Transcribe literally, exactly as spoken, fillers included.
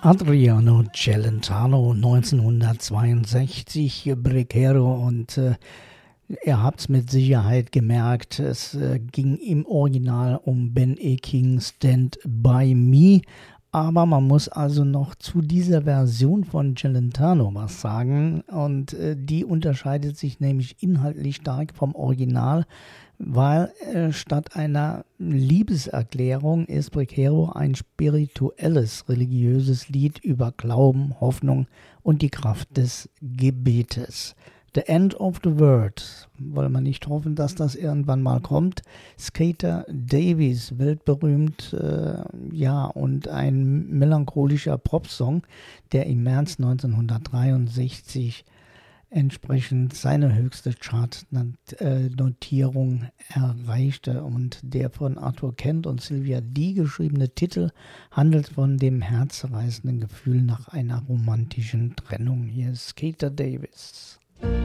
Adriano Celentano, neunzehnhundertzweiundsechzig, Brequero, und äh, ihr habt es mit Sicherheit gemerkt, es äh, ging im Original um Ben E. King, Stand By Me, aber man muss also noch zu dieser Version von Celentano was sagen, und äh, die unterscheidet sich nämlich inhaltlich stark vom Original, weil äh, statt einer Liebeserklärung ist Brequero ein spirituelles, religiöses Lied über Glauben, Hoffnung und die Kraft des Gebetes. The End of the World, wollen wir nicht hoffen, dass das irgendwann mal kommt. Skater Davis, weltberühmt, äh, ja, und ein melancholischer Popsong, der im März neunzehnhundertdreiundsechzig entsprechend seine höchste Chartnotierung erreichte, und der von Arthur Kent und Sylvia Dee geschriebene Titel handelt von dem herzzerreißenden Gefühl nach einer romantischen Trennung. Hier ist Skater Davis.